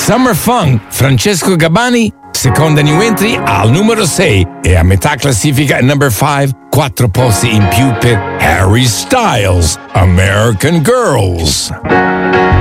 Summer Fun, Francesco Gabbani, seconda new entry al numero 6 e a metà classifica number 5, 4 posti in più per Harry Styles, American Girls.